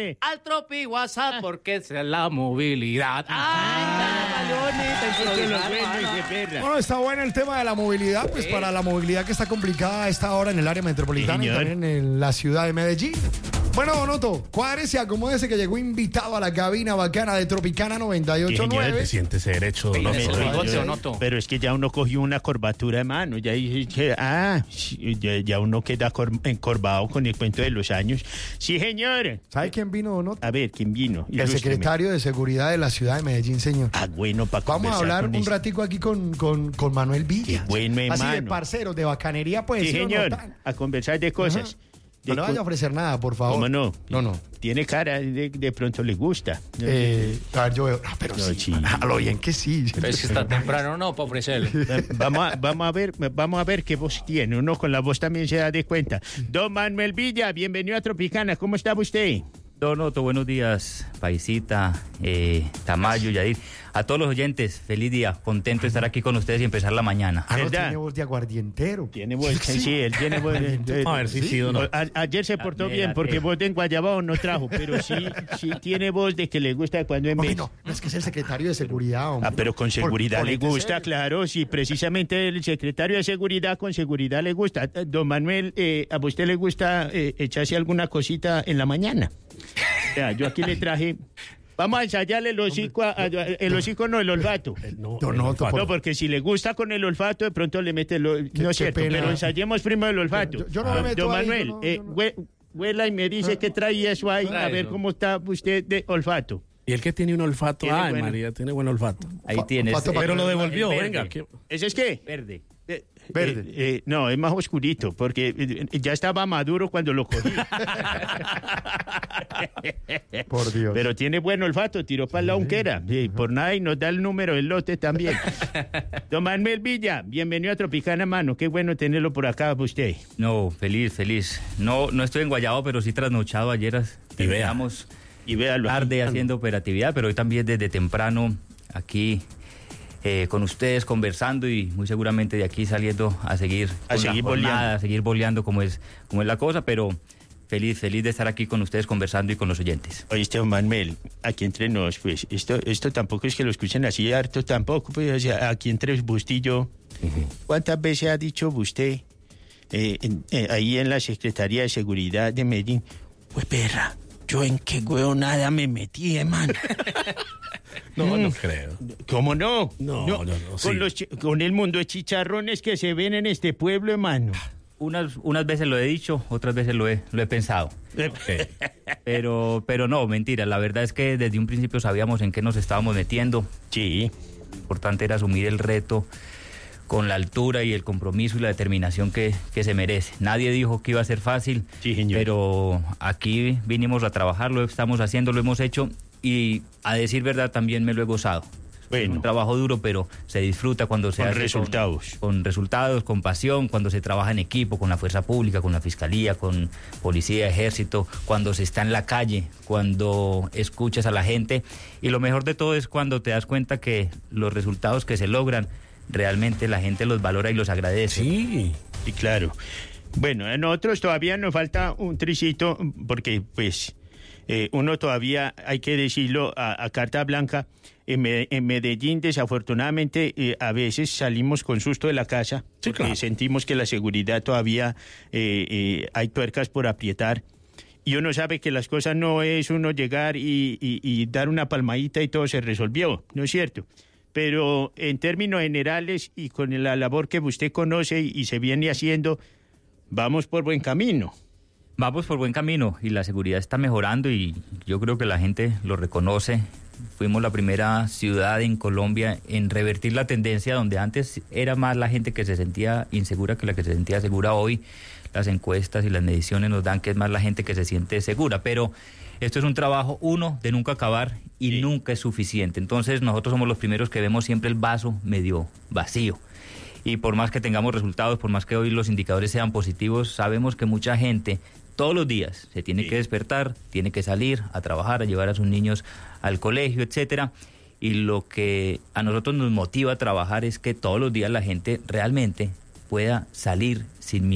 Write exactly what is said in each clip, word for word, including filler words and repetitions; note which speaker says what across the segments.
Speaker 1: Llamarle
Speaker 2: al Tropi WhatsApp porque es la movilidad. ¡Ay,
Speaker 3: Bueno, está bueno el tema de la movilidad, pues para la movilidad que está complicada a esta hora en el área metropolitana
Speaker 1: Sí,
Speaker 3: y también en la ciudad de Medellín. Bueno, Donoto, cuádrese, acomódese que llegó invitado a la cabina bacana de Tropicana noventa y ocho punto nueve.
Speaker 4: Siéntese derecho, Donoto.
Speaker 2: Eso, bigote, Donoto.
Speaker 1: Pero es que ya uno cogió una curvatura de mano, ya dije, ah, ya, ya uno queda cor- encorvado con el cuento de los años. Sí, señor.
Speaker 3: ¿Sabe quién vino, Donoto?
Speaker 1: A ver, ¿quién vino?
Speaker 3: El
Speaker 1: Ilústreme.
Speaker 3: secretario de Seguridad de la ciudad de Medellín, señor.
Speaker 1: Ah, bueno, para
Speaker 3: Vamos a hablar un ratico aquí con, con, con Manuel Villa.
Speaker 1: Qué bueno,
Speaker 3: Así de
Speaker 1: hermano.
Speaker 3: parceros, de bacanería, pues.
Speaker 1: Sí,
Speaker 3: ¿sí o no?
Speaker 1: señor,
Speaker 3: Tan-
Speaker 1: a conversar de cosas.
Speaker 3: No
Speaker 1: De
Speaker 3: le vaya a
Speaker 1: co-
Speaker 3: ofrecer nada, por favor.
Speaker 1: ¿Cómo no?
Speaker 3: No, no.
Speaker 1: Tiene cara de, de pronto le gusta.
Speaker 3: Eh, a ver, yo veo. Ah, pero
Speaker 1: No,
Speaker 3: sí.
Speaker 1: sí.
Speaker 3: A lo bien que sí.
Speaker 2: Pero es que está temprano, no, para ofrecerle.
Speaker 1: Vamos a, vamos a ver, vamos a ver qué voz tiene. Uno con la voz también se da de cuenta. Don Manuel Villa, bienvenido a Tropicana. ¿Cómo está usted?
Speaker 5: Donoto, buenos días, Paisita, eh, Tamayo, Yadir. A todos los oyentes, feliz día, contento de estar aquí con ustedes y empezar la mañana.
Speaker 3: Ah, no,
Speaker 1: ¿Verdad?
Speaker 3: tiene voz de aguardientero.
Speaker 1: Tiene voz, sí, sí, él tiene voz. de- de-
Speaker 4: A ver si sí, Donoto.
Speaker 1: A- ayer se portó
Speaker 5: Mira,
Speaker 1: bien porque
Speaker 5: eh.
Speaker 1: voz de enguayabao no trajo, pero sí, sí tiene voz de que le gusta cuando en
Speaker 3: Hombre,
Speaker 1: vez.
Speaker 3: no, no es que es el secretario de seguridad, hombre.
Speaker 1: Ah, pero con seguridad
Speaker 3: Por-
Speaker 1: le
Speaker 3: ponete
Speaker 1: gusta,
Speaker 3: serio.
Speaker 1: claro, sí, precisamente el secretario de seguridad con seguridad le gusta. Eh, Don Manuel, eh, ¿a usted le gusta eh, echarse alguna cosita en la mañana? Vea, yo aquí le traje... Vamos a ensayarle el hocico, a- a- el hocico no, el olfato.
Speaker 4: No,
Speaker 3: Donoto,
Speaker 4: el olfato.
Speaker 1: No, porque si le gusta con el olfato, de pronto le mete el... ol- No
Speaker 3: qué
Speaker 1: es cierto,
Speaker 3: pena.
Speaker 1: pero ensayemos primero el olfato.
Speaker 3: Yo- yo no me
Speaker 1: Ah,
Speaker 3: meto
Speaker 1: Don
Speaker 3: ahí,
Speaker 1: Manuel,
Speaker 3: yo no-
Speaker 1: eh,
Speaker 3: yo no.
Speaker 1: hue- huela y me dice qué trae eso ahí, a
Speaker 2: Trae
Speaker 1: ver
Speaker 2: eso.
Speaker 1: cómo está usted de olfato.
Speaker 4: Y el que tiene un olfato,
Speaker 1: Tiene
Speaker 4: ay,
Speaker 1: bueno.
Speaker 4: María, tiene buen olfato.
Speaker 5: Ahí
Speaker 3: Fa-
Speaker 5: tienes.
Speaker 3: fato pa-
Speaker 4: Pero lo devolvió,
Speaker 5: el
Speaker 4: venga.
Speaker 5: verde.
Speaker 4: ¿qué?
Speaker 1: ¿Ese es qué?
Speaker 5: Verde.
Speaker 1: Eh,
Speaker 3: Verde.
Speaker 1: eh, eh, no, es más oscurito, porque eh, ya estaba maduro cuando lo cogí.
Speaker 3: Por Dios.
Speaker 1: Pero tiene buen olfato, tiró para la unquera. Y por nada y nos da el número del lote también. Don Manuel Villa, bienvenido a Tropicana, mano. Qué bueno tenerlo por acá, usted.
Speaker 5: No, feliz, feliz. No, no estoy en Guayabo, pero sí trasnochado. Ayer as-
Speaker 4: Y vea.
Speaker 5: terminamos
Speaker 1: Y véalo. aquí.
Speaker 5: tarde haciendo operatividad, pero hoy también desde temprano aquí eh, con ustedes conversando y muy seguramente de aquí saliendo a seguir
Speaker 1: A
Speaker 5: con
Speaker 1: seguir
Speaker 5: la jornada,
Speaker 1: boleando.
Speaker 5: a seguir boleando como es, como es la cosa, pero feliz, feliz de estar aquí con ustedes conversando y con los oyentes.
Speaker 1: Oíste, don Manuel, aquí entre nos, pues, esto, esto tampoco es que lo escuchen así harto, tampoco, pues, o sea, aquí entre Busti y yo, ¿cuántas veces ha dicho usted eh, en- eh, ahí en la Secretaría de Seguridad de Medellín, pues, perra, yo en qué nada me metí, hermano?
Speaker 4: No,
Speaker 1: Mm.
Speaker 4: no creo.
Speaker 1: ¿Cómo no?
Speaker 4: No, no, no,
Speaker 1: Con,
Speaker 4: sí.
Speaker 1: los chi- con el mundo de chicharrones que se ven en este pueblo, hermano.
Speaker 5: Unas, unas veces lo he dicho, otras veces lo he, lo he pensado.
Speaker 4: Ok.
Speaker 5: Pero, pero no, mentira. La verdad es que desde un principio sabíamos en qué nos estábamos metiendo.
Speaker 1: Sí.
Speaker 5: Lo importante era asumir el reto con la altura y el compromiso y la determinación que, que se merece. Nadie dijo que iba a ser fácil,
Speaker 1: Sí, señor.
Speaker 5: pero aquí vinimos a trabajar, lo estamos haciendo, lo hemos hecho y a decir verdad también me lo he gozado.
Speaker 1: Bueno.
Speaker 5: Es un trabajo duro, pero se disfruta cuando se
Speaker 1: Con
Speaker 5: hace
Speaker 1: resultados.
Speaker 5: Con, con resultados, con pasión, cuando se trabaja en equipo, con la fuerza pública, con la fiscalía, con policía, ejército, cuando se está en la calle, cuando escuchas a la gente. Y lo mejor de todo es cuando te das cuenta que los resultados que se logran, realmente la gente los valora y los agradece.
Speaker 4: Sí.
Speaker 1: Sí, claro. Bueno, a nosotros todavía nos falta un tricito, porque pues eh, uno todavía, hay que decirlo a, a carta blanca, en, Me- en Medellín desafortunadamente eh, a veces salimos con susto de la casa,
Speaker 4: Sí,
Speaker 1: porque
Speaker 4: claro.
Speaker 1: sentimos que la seguridad todavía eh, eh, hay tuercas por aprietar. Y uno sabe que las cosas no es uno llegar y, y- y dar una palmadita y todo se resolvió, ¿no es cierto? Pero en términos generales y con la labor que usted conoce y, y se viene haciendo, vamos por buen camino.
Speaker 5: Vamos por buen camino y la seguridad está mejorando y yo creo que la gente lo reconoce. Fuimos la primera ciudad en Colombia en revertir la tendencia donde antes era más la gente que se sentía insegura que la que se sentía segura. Hoy las encuestas y las mediciones nos dan que es más la gente que se siente segura, pero esto es un trabajo, uno, de nunca acabar y
Speaker 1: Sí.
Speaker 5: nunca es suficiente. Entonces nosotros somos los primeros que vemos siempre el vaso medio vacío. Y por más que tengamos resultados, por más que hoy los indicadores sean positivos, sabemos que mucha gente todos los días se tiene
Speaker 1: Sí.
Speaker 5: que despertar, tiene que salir a trabajar, a llevar a sus niños al colegio, etcétera. Y lo que a nosotros nos motiva a trabajar es que todos los días la gente realmente pueda salir sin miedo.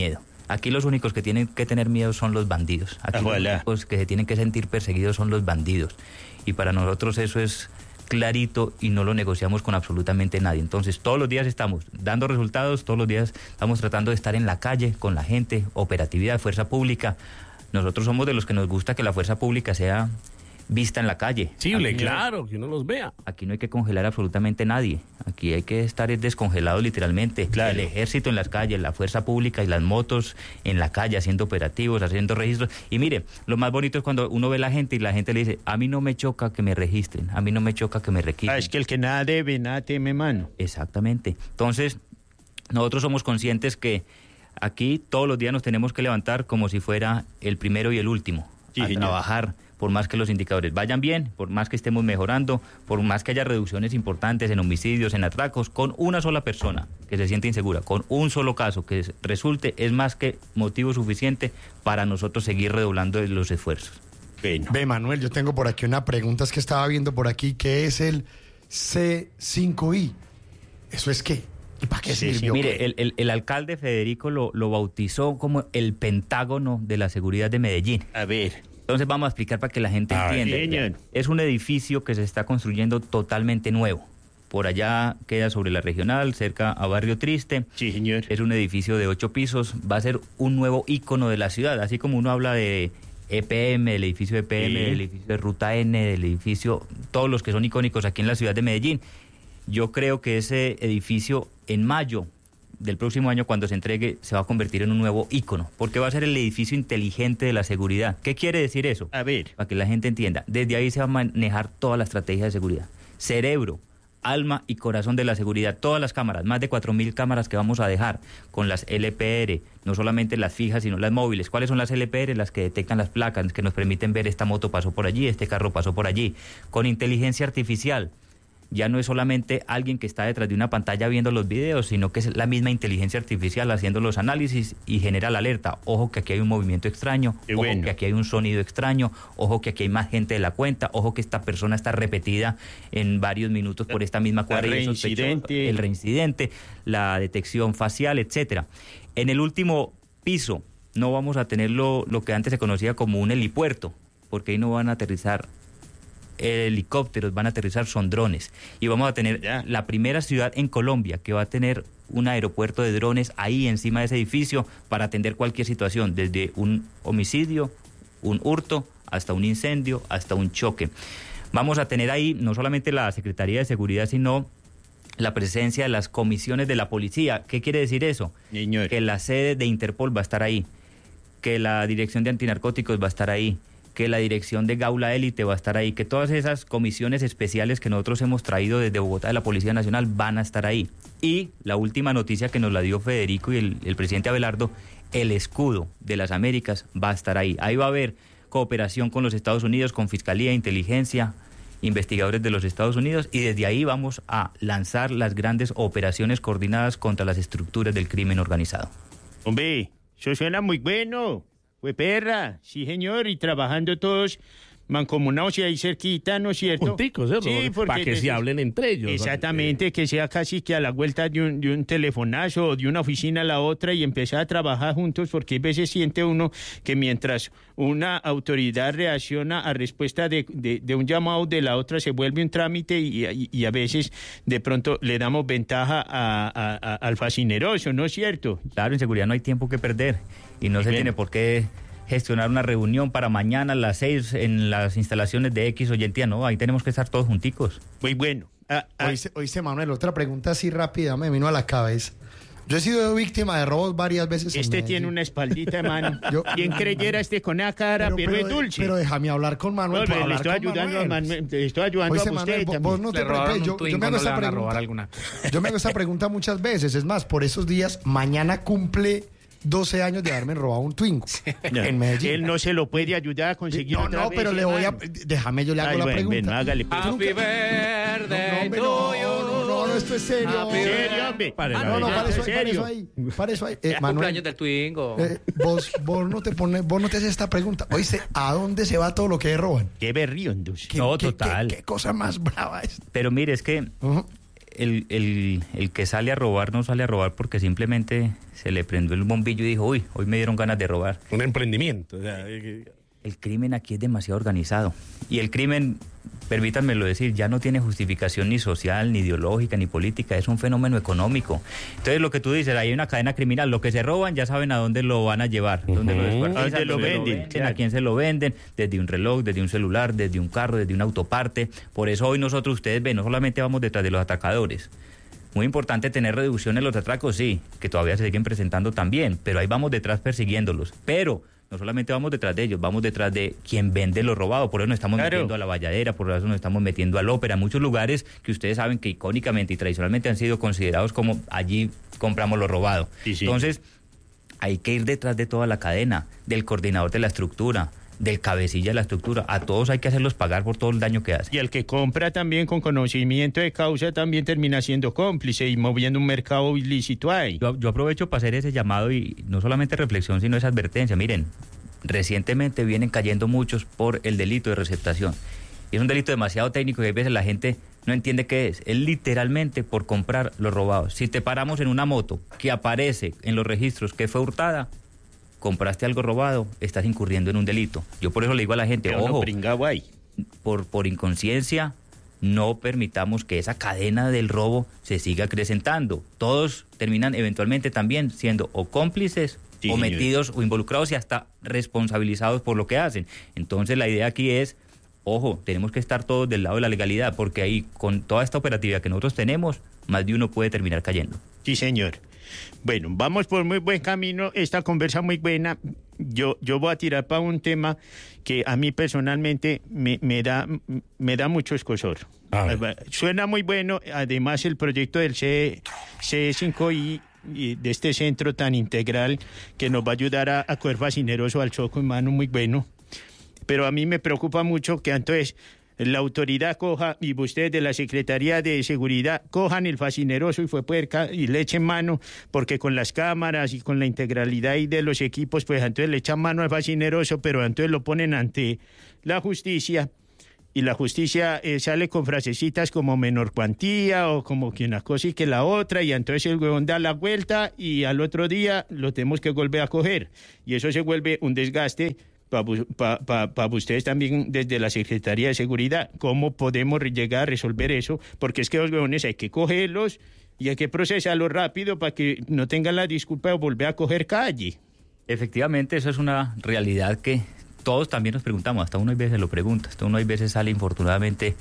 Speaker 5: Aquí los únicos que tienen que tener miedo son los bandidos. Aquí los
Speaker 1: Ojalá.
Speaker 5: únicos que se tienen que sentir perseguidos son los bandidos. Y para nosotros eso es clarito y no lo negociamos con absolutamente nadie. Entonces, todos los días estamos dando resultados, todos los días estamos tratando de estar en la calle con la gente, operatividad, fuerza pública. Nosotros somos de los que nos gusta que la fuerza pública sea vista en la calle.
Speaker 4: Chile,
Speaker 5: Aquí no-
Speaker 4: claro, que uno los vea.
Speaker 5: Aquí no hay que congelar absolutamente nadie. Aquí hay que estar descongelados literalmente.
Speaker 1: Claro.
Speaker 5: El ejército en las calles, la fuerza pública y las motos en la calle haciendo operativos, haciendo registros. Y mire, lo más bonito es cuando uno ve a la gente y la gente le dice, a mí no me choca que me registren, a mí no me choca que me requisen.
Speaker 1: Ah, es que el que nada debe, nada teme, mano.
Speaker 5: Exactamente. Entonces, nosotros somos conscientes que aquí todos los días nos tenemos que levantar como si fuera el primero y el último.
Speaker 1: Sí,
Speaker 5: a
Speaker 1: señor.
Speaker 5: trabajar, por más que los indicadores vayan bien, por más que estemos mejorando, por más que haya reducciones importantes en homicidios, en atracos, con una sola persona que se siente insegura, con un solo caso que es- resulte, es más que motivo suficiente para nosotros seguir redoblando los esfuerzos.
Speaker 1: Bueno.
Speaker 3: Ve, Manuel, yo tengo por aquí una pregunta es que estaba viendo por aquí, que es el C cinco I. ¿Eso es qué? ¿Y para qué
Speaker 1: Sí, sí,
Speaker 3: sirvió?
Speaker 5: Mire, el, el- el alcalde Federico lo, lo bautizó como el Pentágono de la Seguridad de Medellín.
Speaker 1: A ver.
Speaker 5: Entonces vamos a explicar para que la gente
Speaker 4: A ver.
Speaker 5: entienda.
Speaker 1: Señor.
Speaker 5: Es un edificio que se está construyendo totalmente nuevo. Por allá queda sobre la regional, cerca a Barrio Triste.
Speaker 1: Sí, señor.
Speaker 5: Es un edificio de ocho pisos. Va a ser un nuevo ícono de la ciudad. Así como uno habla de E P M, del edificio E P M,
Speaker 1: Sí.
Speaker 5: del edificio de Ruta N, del edificio, todos los que son icónicos aquí en la ciudad de Medellín. Yo creo que ese edificio en mayo del próximo año, cuando se entregue, se va a convertir en un nuevo ícono, porque va a ser el edificio inteligente de la seguridad. ¿Qué quiere decir eso?
Speaker 1: A ver.
Speaker 5: Para que la gente entienda. Desde ahí se va a manejar toda la estrategia de seguridad. Cerebro, alma y corazón de la seguridad. Todas las cámaras, más de cuatro mil cámaras que vamos a dejar con las L P R, no solamente las fijas, sino las móviles. ¿Cuáles son las L P R? Las que detectan las placas, que nos permiten ver esta moto pasó por allí, este carro pasó por allí. Con inteligencia artificial. Ya no es solamente alguien que está detrás de una pantalla viendo los videos, sino que es la misma inteligencia artificial haciendo los análisis y genera la alerta. Ojo que aquí hay un movimiento extraño,
Speaker 1: Qué
Speaker 5: ojo
Speaker 1: bueno.
Speaker 5: que aquí hay un sonido extraño, ojo que aquí hay más gente de la cuenta, ojo que esta persona está repetida en varios minutos por esta misma cuadra. y es sospechoso.
Speaker 1: reincidente.
Speaker 5: El reincidente, la detección facial, etcétera. En el último piso no vamos a tener lo, lo que antes se conocía como un helipuerto, porque ahí no van a aterrizar helicópteros, van a aterrizar son drones. Y vamos a tener
Speaker 1: Ya.
Speaker 5: la primera ciudad en Colombia que va a tener un aeropuerto de drones ahí encima de ese edificio para atender cualquier situación, desde un homicidio, un hurto, hasta un incendio, hasta un choque. Vamos a tener ahí no solamente la Secretaría de Seguridad, sino la presencia de las comisiones de la policía. ¿Qué quiere decir eso?
Speaker 1: Señor.
Speaker 5: Que la sede de Interpol va a estar ahí, que la Dirección de Antinarcóticos va a estar ahí, que la Dirección de Gaula Élite va a estar ahí, que todas esas comisiones especiales que nosotros hemos traído desde Bogotá de la Policía Nacional van a estar ahí. Y la última noticia que nos la dio Federico y el, el presidente Abelardo, el escudo de las Américas va a estar ahí. Ahí va a haber cooperación con los Estados Unidos, con Fiscalía, Inteligencia, investigadores de los Estados Unidos, y desde ahí vamos a lanzar las grandes operaciones coordinadas contra las estructuras del crimen organizado.
Speaker 1: Hombre, eso suena muy bueno. Pues perra, sí señor, y trabajando todos mancomunados y ahí cerquita, ¿no es cierto?
Speaker 4: Junticos, ¿cierto?
Speaker 1: Sí, porque
Speaker 4: para que se hablen entre ellos.
Speaker 1: Exactamente, que sea casi que a la vuelta de un, de un telefonazo o de una oficina a la otra y empezar a trabajar juntos, porque a veces siente uno que mientras una autoridad reacciona a respuesta de, de, de un llamado de la otra se vuelve un trámite y, y, y a veces de pronto le damos ventaja a, a, a, al fascineroso, ¿no es cierto?
Speaker 5: Claro, en seguridad no hay tiempo que perder y no se
Speaker 1: Bien.
Speaker 5: tiene por qué gestionar una reunión para mañana a las seis en las instalaciones de X o Y entidad. No, ahí tenemos que estar todos junticos.
Speaker 1: Muy bueno. Ah, ah,
Speaker 3: Oíste, oíste, Manuel, otra pregunta así rápida me vino a la cabeza. Yo he sido víctima de robos varias veces. en
Speaker 1: este
Speaker 3: Medellín.
Speaker 1: tiene una espaldita de mano.
Speaker 3: Yo-
Speaker 1: ¿Quién creyera este con la cara? Pero, es dulce.
Speaker 3: Pero déjame hablar con Manuel.
Speaker 1: No,
Speaker 3: ¿puedo
Speaker 1: le
Speaker 3: hablar
Speaker 1: estoy
Speaker 3: con
Speaker 1: ayudando a
Speaker 3: Manuel?
Speaker 1: Manuel, te estoy ayudando
Speaker 3: Oíste,
Speaker 1: a usted
Speaker 3: Manuel, vos,
Speaker 1: también.
Speaker 3: vos no te
Speaker 2: Le robaron
Speaker 3: preocupes.
Speaker 2: un
Speaker 3: Yo, yo
Speaker 2: Twingo,
Speaker 3: me hago
Speaker 2: no le
Speaker 3: esta
Speaker 2: van a robar
Speaker 3: pregunta.
Speaker 2: alguna.
Speaker 3: Yo me hago esta pregunta muchas veces. Es más, por esos días, mañana cumple doce años de haberme robado un Twingo
Speaker 1: No,
Speaker 3: en Medellín.
Speaker 1: Él no se lo puede ayudar a conseguir
Speaker 3: No,
Speaker 1: otra
Speaker 3: no,
Speaker 1: vez,
Speaker 3: pero le voy a...
Speaker 1: hermano.
Speaker 3: Déjame, yo le hago
Speaker 1: Ay,
Speaker 3: la
Speaker 1: bueno,
Speaker 3: pregunta.
Speaker 1: bueno, hágale, pues.
Speaker 3: Tú nunca-
Speaker 2: Happy birthday
Speaker 3: hombre,
Speaker 2: to
Speaker 3: no,
Speaker 2: you.
Speaker 3: no, no, no, esto es serio.
Speaker 2: Happy
Speaker 1: ¿En
Speaker 2: birthday.
Speaker 1: serio, hombre?
Speaker 4: Pare,
Speaker 3: Ah,
Speaker 4: la
Speaker 3: no, no,
Speaker 4: verdad.
Speaker 3: para eso,
Speaker 1: ¿En
Speaker 3: para eso
Speaker 1: serio?
Speaker 3: ahí. Para eso ahí. Eh,
Speaker 2: Es
Speaker 3: Manuel,
Speaker 2: cumpleaños del Twingo.
Speaker 3: eh, vos, vos, no te pones, vos no te haces esta pregunta. Oíste, ¿a dónde se va todo lo que roban?
Speaker 1: Qué berriondos.
Speaker 3: ¿Qué,
Speaker 5: No,
Speaker 3: qué-
Speaker 5: total.
Speaker 3: Qué, qué cosa más brava es.
Speaker 5: Pero mire, es que
Speaker 3: Ujú.
Speaker 5: el, el, el que sale a robar no sale a robar porque simplemente se le prendió el bombillo y dijo, uy, hoy me dieron ganas de robar.
Speaker 4: Un emprendimiento. O sea, eh,
Speaker 5: El crimen aquí es demasiado organizado. Y el crimen, permítanmelo decir, ya no tiene justificación ni social, ni ideológica, ni política. Es un fenómeno económico. Entonces, lo que tú dices, hay una cadena criminal. Lo que se roban ya saben a dónde lo van a llevar.
Speaker 4: Uh-huh.
Speaker 5: Dónde lo descuartizan,
Speaker 1: ¿A dónde lo
Speaker 5: dónde
Speaker 1: venden?
Speaker 5: claro. A quién se lo venden. Desde un reloj, desde un celular, desde un carro, desde una autoparte. Por eso hoy nosotros, ustedes ven, no solamente vamos detrás de los atracadores. Muy importante tener reducción en los atracos, sí, que todavía se siguen presentando también. Pero ahí vamos detrás persiguiéndolos. Pero no solamente vamos detrás de ellos, vamos detrás de quien vende lo robado. Por eso nos estamos
Speaker 1: Claro.
Speaker 5: metiendo a la Valladera, por eso nos estamos metiendo al Ópera, muchos lugares que ustedes saben que icónicamente y tradicionalmente han sido considerados como allí compramos lo robado.
Speaker 1: Sí, sí.
Speaker 5: Entonces, hay que ir detrás de toda la cadena, del coordinador de la estructura, del cabecilla de la estructura. A todos hay que hacerlos pagar por todo el daño que hacen.
Speaker 1: Y el que compra también con conocimiento de causa también termina siendo cómplice y moviendo un mercado ilícito ahí.
Speaker 5: Yo, yo aprovecho para hacer ese llamado y no solamente reflexión, sino esa advertencia. Miren, recientemente vienen cayendo muchos por el delito de receptación. Y es un delito demasiado técnico y a veces la gente no entiende qué es. Es literalmente por comprar lo robado. Si te paramos en una moto que aparece en los registros que fue hurtada, compraste algo robado, estás incurriendo en un delito. Yo por eso le digo a la gente,
Speaker 1: Pero no
Speaker 5: ojo,
Speaker 1: pringao ahí.
Speaker 5: por, por inconsciencia, no permitamos que esa cadena del robo se siga acrecentando. Todos terminan eventualmente también siendo o cómplices
Speaker 1: Sí,
Speaker 5: o
Speaker 1: señor.
Speaker 5: metidos o involucrados y hasta responsabilizados por lo que hacen. Entonces la idea aquí es, ojo, tenemos que estar todos del lado de la legalidad, porque ahí con toda esta operatividad que nosotros tenemos, más de uno puede terminar cayendo.
Speaker 1: Sí, señor. Bueno, vamos por muy buen camino, esta conversa muy buena. Yo, yo voy a tirar para un tema que a mí personalmente me, me da me da mucho escozor.
Speaker 4: A ver.
Speaker 1: Suena muy bueno, además el proyecto del C E cinco I y de este centro tan integral que nos va a ayudar a, a coger fascineroso al Choco, hermano, muy bueno. Pero a mí me preocupa mucho que entonces la autoridad coja y ustedes de la Secretaría de Seguridad cojan el fascineroso y fue puerca y le echen mano, porque con las cámaras y con la integralidad y de los equipos, pues entonces le echan mano al fascineroso, pero entonces lo ponen ante la justicia. Y la justicia eh, sale con frasecitas como menor cuantía o como que una cosa y que la otra, y entonces el huevón da la vuelta y al otro día lo tenemos que volver a coger. Y eso se vuelve un desgaste para pa, pa, pa ustedes también desde la Secretaría de Seguridad. ¿Cómo podemos llegar a resolver eso? Porque es que los huevones hay que cogerlos y hay que procesarlos rápido para que no tengan la disculpa de volver a coger calle.
Speaker 5: Efectivamente, eso es una realidad que todos también nos preguntamos, hasta uno hay veces lo pregunta, hasta uno hay veces sale infortunadamente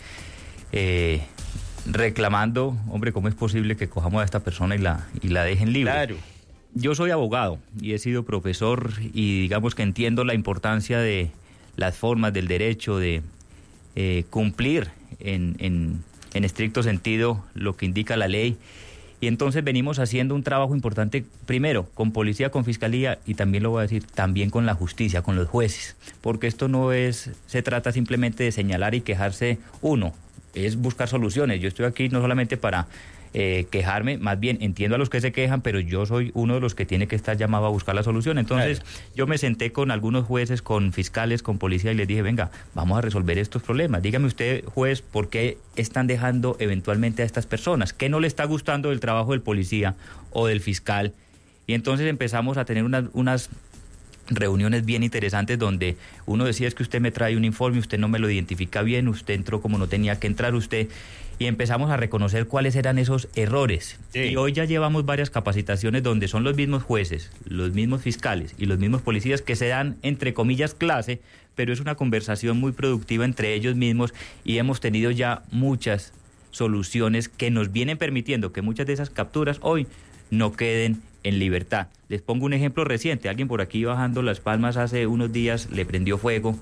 Speaker 5: eh, reclamando, hombre, ¿cómo es posible que cojamos a esta persona y la, y la dejen libre?
Speaker 1: Claro.
Speaker 5: Yo soy abogado y he sido profesor y digamos que entiendo la importancia de las formas del derecho de eh, cumplir en, en, en estricto sentido lo que indica la ley. Y entonces venimos haciendo un trabajo importante, primero, con policía, con fiscalía, y también lo voy a decir, también con la justicia, con los jueces. Porque esto no es, se trata simplemente de señalar y quejarse uno, es buscar soluciones. Yo estoy aquí no solamente para eh, quejarme, más bien entiendo a los que se quejan, pero yo soy uno de los que tiene que estar llamado a buscar la solución. Entonces, claro, yo me senté con algunos jueces, con fiscales, con policía, y les dije, venga, vamos a resolver estos problemas. Dígame usted, juez, ¿por qué están dejando eventualmente a estas personas? ¿Qué no le está gustando del trabajo del policía o del fiscal? Y entonces empezamos a tener unas, unas reuniones bien interesantes donde uno decía, es que usted me trae un informe, usted no me lo identifica bien, usted entró como no tenía que entrar usted, y empezamos a reconocer cuáles eran esos errores. Sí. Y hoy ya llevamos varias capacitaciones donde son los mismos jueces, los mismos fiscales y los mismos policías que se dan, entre comillas, clase, pero es una conversación muy productiva entre ellos mismos, y hemos tenido ya muchas soluciones que nos vienen permitiendo que muchas de esas capturas hoy no queden en libertad. Les pongo un ejemplo reciente. Alguien por aquí bajando Las Palmas hace unos días le prendió fuego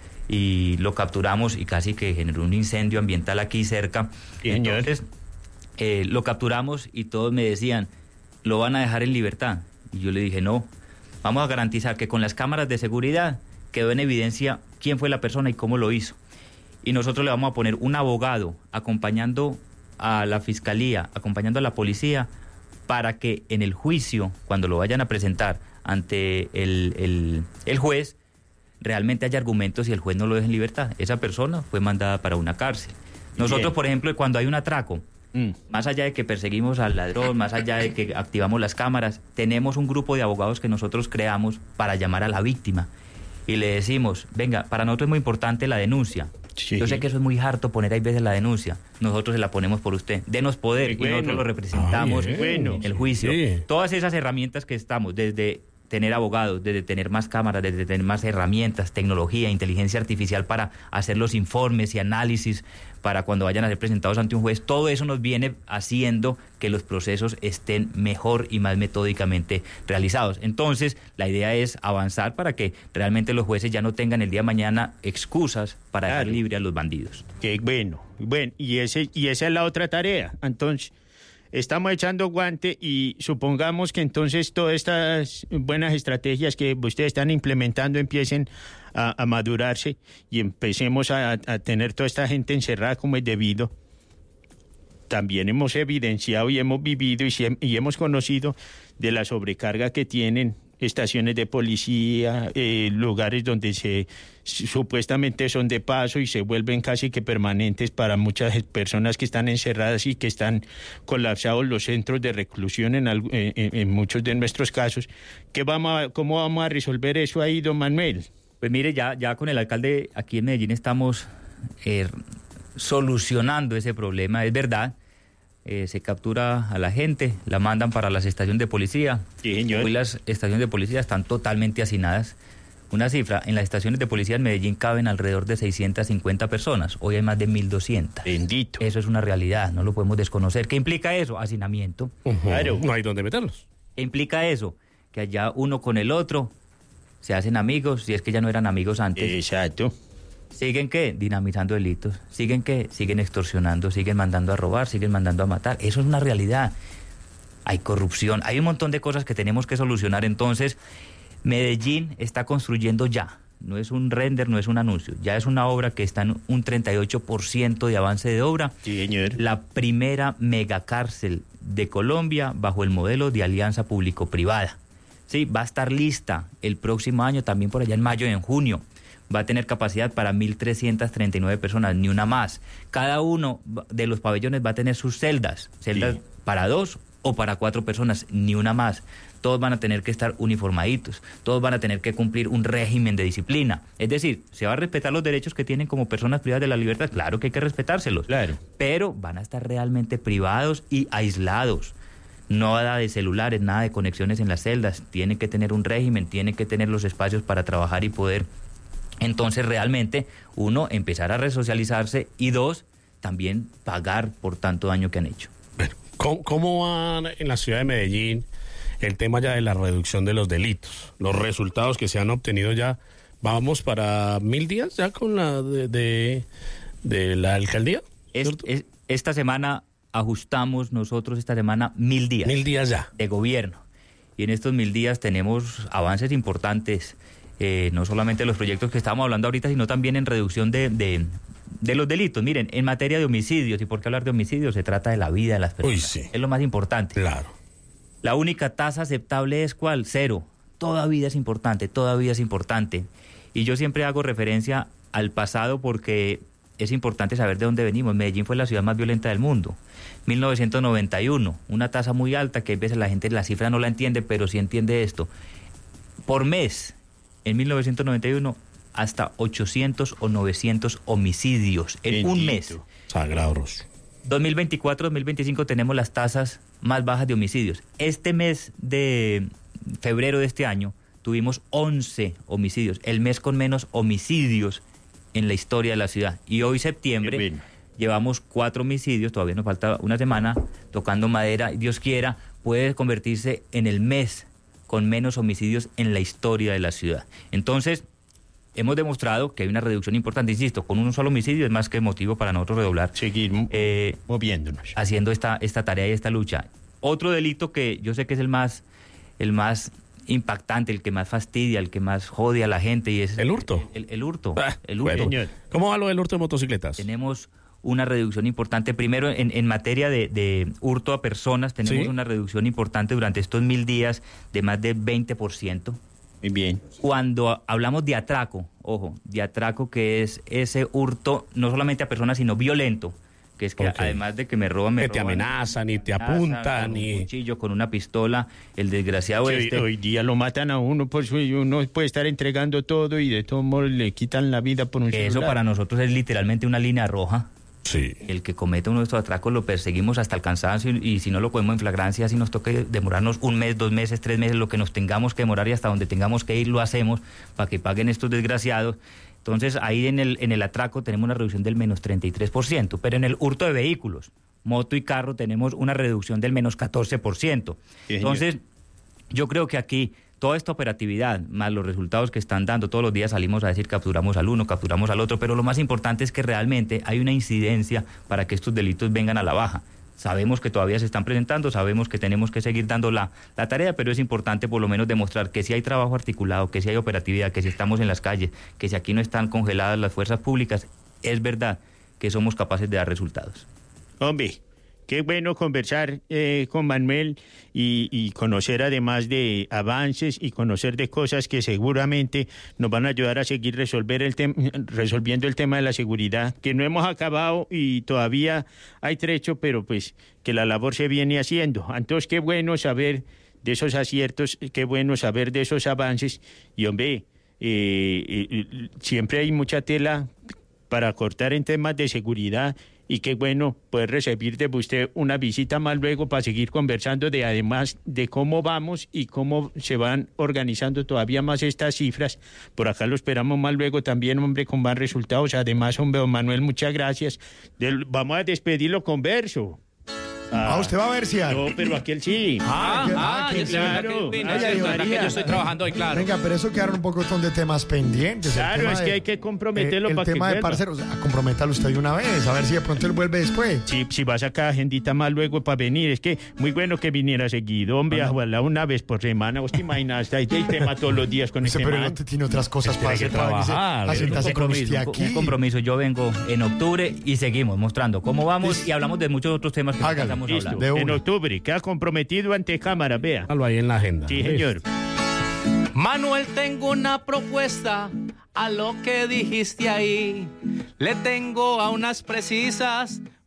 Speaker 5: y lo capturamos y casi que generó un incendio ambiental aquí cerca.
Speaker 1: Sí,
Speaker 5: entonces eh, lo capturamos y todos me decían, ¿lo van a dejar en libertad? Y yo le dije, no, vamos a garantizar que con las cámaras de seguridad quedó en evidencia quién fue la persona y cómo lo hizo. Y nosotros le vamos a poner un abogado acompañando a la fiscalía, acompañando a la policía, para que en el juicio, cuando lo vayan a presentar ante el, el, el juez, realmente haya argumentos y el juez no lo deje en libertad. Esa persona fue mandada para una cárcel. Nosotros, bien, por ejemplo, cuando hay un atraco,
Speaker 1: Mm.
Speaker 5: Más allá de que perseguimos al ladrón, más allá de que activamos las cámaras, tenemos un grupo de abogados que nosotros creamos para llamar a la víctima. Y le decimos, venga, para nosotros es muy importante la denuncia.
Speaker 1: Sí.
Speaker 5: Yo sé que eso es muy harto poner ahí veces la denuncia. Nosotros se la ponemos por usted. Denos poder,
Speaker 1: Qué
Speaker 5: y nosotros
Speaker 1: bueno.
Speaker 5: lo representamos
Speaker 4: Ah, bien.
Speaker 5: en el juicio.
Speaker 4: Sí.
Speaker 5: Todas esas herramientas que estamos, desde tener abogados, desde tener más cámaras, desde tener más herramientas, tecnología, inteligencia artificial para hacer los informes y análisis para cuando vayan a ser presentados ante un juez, todo eso nos viene haciendo que los procesos estén mejor y más metódicamente realizados. Entonces, la idea es avanzar para que realmente los jueces ya no tengan el día de mañana excusas para dejar
Speaker 1: Claro.
Speaker 5: libre a los bandidos.
Speaker 1: Qué bueno. Bueno, y, ese, y esa es la otra tarea. Entonces, estamos echando guante y supongamos que entonces todas estas buenas estrategias que ustedes están implementando empiecen a, a madurarse y empecemos a, a tener toda esta gente encerrada como es debido. También hemos evidenciado y hemos vivido y, siem- y hemos conocido de la sobrecarga que tienen estaciones de policía, eh, lugares donde se supuestamente son de paso y se vuelven casi que permanentes para muchas personas que están encerradas y que están colapsados los centros de reclusión en, algu- en, en- en muchos de nuestros casos. ¿Qué vamos a, ¿Cómo vamos a resolver eso ahí, don Manuel?
Speaker 5: Pues mire, ya, ya con el alcalde aquí en Medellín estamos eh, solucionando ese problema. Es verdad, eh, se captura a la gente, la mandan para las estaciones de policía.
Speaker 1: Sí, señor.
Speaker 5: Hoy las estaciones de policía están totalmente hacinadas. Una cifra, en las estaciones de policía en Medellín caben alrededor de seiscientas cincuenta personas. Hoy hay más de mil doscientas.
Speaker 1: Bendito.
Speaker 5: Eso es una realidad, no lo podemos desconocer. ¿Qué implica eso? Hacinamiento.
Speaker 4: Ujú.
Speaker 1: Claro.
Speaker 4: No hay dónde meterlos.
Speaker 5: ¿Qué implica eso? Que allá uno con el otro se hacen amigos, si es que ya no eran amigos antes.
Speaker 1: Exacto.
Speaker 5: ¿Siguen qué? Dinamitando delitos. ¿Siguen qué? Siguen extorsionando, siguen mandando a robar, siguen mandando a matar. Eso es una realidad. Hay corrupción, hay un montón de cosas que tenemos que solucionar. Entonces, Medellín está construyendo ya. No es un render, no es un anuncio. Ya es una obra que está en un treinta y ocho por ciento de avance de obra.
Speaker 1: Sí, señor.
Speaker 5: La primera megacárcel de Colombia bajo el modelo de alianza público-privada. Sí, va a estar lista el próximo año, también por allá en mayo y en junio. Va a tener capacidad para mil trescientas treinta y nueve personas, ni una más. Cada uno de los pabellones va a tener sus celdas, celdas
Speaker 1: Sí.
Speaker 5: para dos o para cuatro personas, ni una más. Todos van a tener que estar uniformaditos, todos van a tener que cumplir un régimen de disciplina. Es decir, se va a respetar los derechos que tienen como personas privadas de la libertad, claro que hay que respetárselos.
Speaker 1: Claro.
Speaker 5: Pero van a estar realmente privados y aislados. Nada de celulares, nada de conexiones en las celdas. Tienen que tener un régimen, tienen que tener los espacios para trabajar y poder. Entonces, realmente, uno, empezar a resocializarse y dos, también pagar por tanto daño que han hecho.
Speaker 4: Bueno, ¿cómo, cómo va en la ciudad de Medellín el tema ya de la reducción de los delitos? Los resultados que se han obtenido ya, vamos para mil días ya con la de, de, de la alcaldía.
Speaker 5: Es-
Speaker 4: ¿Cierto?
Speaker 5: es- esta semana ajustamos nosotros, esta semana, mil días.
Speaker 4: Mil días ya.
Speaker 5: De gobierno. Y en estos mil días tenemos avances importantes, eh, no solamente los proyectos que estamos hablando ahorita, sino también en reducción de, de, de los delitos. Miren, en materia de homicidios, ¿y por qué hablar de homicidios? Se trata de la vida de las personas.
Speaker 4: Uy, sí.
Speaker 5: Es lo más importante.
Speaker 4: Claro.
Speaker 5: La única tasa aceptable es ¿cuál? Cero. Toda vida es importante, toda vida es importante. Y yo siempre hago referencia al pasado porque es importante saber de dónde venimos. Medellín fue la ciudad más violenta del mundo. mil novecientos noventa y uno, una tasa muy alta que a veces la gente la cifra no la entiende, pero sí entiende esto. Por mes, en mil novecientos noventa y uno, hasta ochocientos o novecientos homicidios en un mes.
Speaker 1: Bendito.
Speaker 4: Sagrado Rosso.
Speaker 5: dos mil veinticuatro, dos mil veinticinco tenemos las tasas más bajas de homicidios. Este mes de febrero de este año tuvimos once homicidios, el mes con menos homicidios en la historia de la ciudad. Y hoy septiembre
Speaker 1: Qué bueno.
Speaker 5: llevamos cuatro homicidios, todavía nos falta una semana, tocando madera, Dios quiera, puede convertirse en el mes con menos homicidios en la historia de la ciudad. Entonces, hemos demostrado que hay una reducción importante, insisto, con un solo homicidio es más que motivo para nosotros redoblar
Speaker 1: Seguir
Speaker 5: eh,
Speaker 1: moviéndonos.
Speaker 5: haciendo esta, esta tarea y esta lucha. Otro delito que yo sé que es el más, el más impactante, el que más fastidia, el que más jode a la gente y es...
Speaker 4: ¿El hurto?
Speaker 5: El, el hurto,
Speaker 4: Ah,
Speaker 5: el hurto.
Speaker 4: bueno. ¿Cómo va lo del hurto de motocicletas?
Speaker 5: Tenemos una reducción importante. Primero, en, en materia de, de hurto a personas, tenemos
Speaker 4: Sí.
Speaker 5: una reducción importante durante estos mil días de más del veinte por ciento.
Speaker 1: Muy bien.
Speaker 5: Cuando hablamos de atraco, ojo, de atraco que es ese hurto no solamente a personas, sino violento, que es que
Speaker 4: Ok.
Speaker 5: además de que me roban, me
Speaker 4: Que te
Speaker 5: roban,
Speaker 4: amenazan y te
Speaker 5: amenazan
Speaker 4: apuntan
Speaker 5: con un
Speaker 4: y...
Speaker 5: cuchillo, con una pistola, el desgraciado
Speaker 1: Sí,
Speaker 5: este.
Speaker 1: hoy día lo matan a uno, por su, uno puede estar entregando todo y de todo modo le quitan la vida por un
Speaker 5: Que eso
Speaker 1: celular.
Speaker 5: para nosotros es literalmente una línea roja.
Speaker 4: Sí.
Speaker 5: El que cometa uno de estos atracos lo perseguimos hasta el cansancio y, y si no lo cogemos en flagrancia, si nos toca demorarnos un mes, dos meses, tres meses, lo que nos tengamos que demorar y hasta donde tengamos que ir lo hacemos para que paguen estos desgraciados. Entonces ahí en el, en el atraco tenemos una reducción del menos treinta y tres por ciento, pero en el hurto de vehículos, moto y carro, tenemos una reducción del menos catorce por ciento.
Speaker 1: Sí, señor.
Speaker 5: Entonces yo creo que aquí toda esta operatividad, más los resultados que están dando, todos los días salimos a decir capturamos al uno, capturamos al otro, pero lo más importante es que realmente hay una incidencia para que estos delitos vengan a la baja. Sabemos que todavía se están presentando, sabemos que tenemos que seguir dando la, la tarea, pero es importante por lo menos demostrar que si hay trabajo articulado, que si hay operatividad, que si estamos en las calles, que si aquí no están congeladas las fuerzas públicas, es verdad que somos capaces de dar resultados.
Speaker 1: Hombre, qué bueno conversar eh, con Manuel y, y conocer además de avances y conocer de cosas que seguramente nos van a ayudar a seguir resolver el tem- resolviendo el tema de la seguridad, que no hemos acabado y todavía hay trecho, pero pues que la labor se viene haciendo. Entonces, qué bueno saber de esos aciertos, qué bueno saber de esos avances. Y hombre, eh, eh, siempre hay mucha tela para cortar en temas de seguridad. Y qué bueno poder recibir de usted una visita más luego para seguir conversando de además de cómo vamos y cómo se van organizando todavía más estas cifras. Por acá lo esperamos más luego también, hombre, con más resultados. Además, hombre, don Manuel, muchas gracias. Del- vamos a despedirlo con verso.
Speaker 3: Ah, usted va a ver si hay.
Speaker 1: No, pero aquel sí.
Speaker 2: Ah,
Speaker 3: que-
Speaker 2: ah,
Speaker 3: ah, que
Speaker 2: yo sí, verdad
Speaker 1: claro.
Speaker 2: que vine,
Speaker 3: Ay,
Speaker 2: sí,
Speaker 3: ay,
Speaker 2: verdad que
Speaker 3: María.
Speaker 2: yo estoy trabajando hoy, claro.
Speaker 3: Venga, pero eso quedaron un poco de temas pendientes. El
Speaker 1: Claro,
Speaker 3: tema
Speaker 1: es
Speaker 3: de-
Speaker 1: que hay que comprometerlo
Speaker 3: eh, el
Speaker 1: para que
Speaker 3: tema de
Speaker 1: vuelva.
Speaker 3: parceros, ah, comprométalo usted de una vez, a ver si de pronto él vuelve después.
Speaker 1: Si, si vas a sacar agendita más luego para venir, es que muy bueno que viniera seguido, hombre, ojalá una vez por semana. ¿Vos te imaginas? Hay hay tema todos los días con
Speaker 3: Dice,
Speaker 1: este
Speaker 3: pero
Speaker 1: man.
Speaker 3: él no tiene otras cosas
Speaker 4: Este
Speaker 3: para
Speaker 4: hay que
Speaker 3: hacer. para que se-
Speaker 4: trabajar,
Speaker 3: para
Speaker 4: es un
Speaker 3: sentarse con usted
Speaker 5: un,
Speaker 3: aquí.
Speaker 5: un compromiso. Yo vengo en octubre y seguimos mostrando cómo vamos y hablamos de muchos otros temas que
Speaker 3: Hágale.
Speaker 5: estamos
Speaker 1: Listo,
Speaker 5: hablando.
Speaker 3: de
Speaker 1: en
Speaker 3: una.
Speaker 1: octubre, queda comprometido ante cámara, vea.
Speaker 4: Hágalo ahí en la agenda.
Speaker 1: Sí, señor.
Speaker 2: Manuel, tengo una propuesta a lo que dijiste ahí. Le tengo a unas precisas